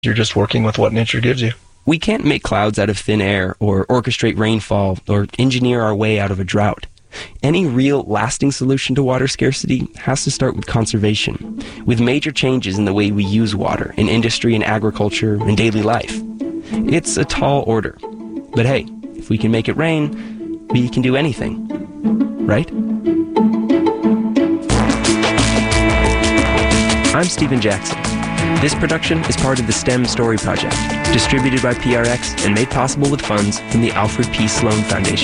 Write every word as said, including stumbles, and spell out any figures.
You're just working with what nature gives you. We can't make clouds out of thin air, or orchestrate rainfall, or engineer our way out of a drought. Any real, lasting solution to water scarcity has to start with conservation, with major changes in the way we use water in industry and agriculture and daily life. It's a tall order. But hey, if we can make it rain, we can do anything. Right? I'm Stephen Jackson. This production is part of the STEM Story Project, distributed by P R X and made possible with funds from the Alfred P. Sloan Foundation.